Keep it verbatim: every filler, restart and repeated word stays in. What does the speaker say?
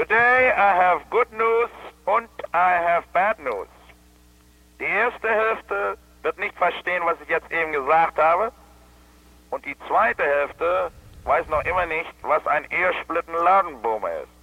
Today I have good news und I have bad news. Die erste Hälfte wird nicht verstehen, was ich jetzt eben gesagt habe. Und die zweite Hälfte weiß noch immer nicht, was ein Ehersplitten Ladenboomer ist.